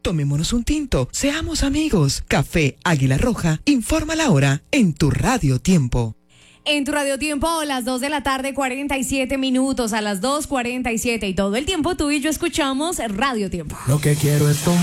Tomémonos un tinto, seamos amigos. Café Águila Roja, informa la hora en tu Radio Tiempo. En tu Radio Tiempo, las 2 de la tarde, 47 minutos, a las 2:47 y todo el tiempo tú y yo escuchamos Radio Tiempo. Lo que quiero es tomar.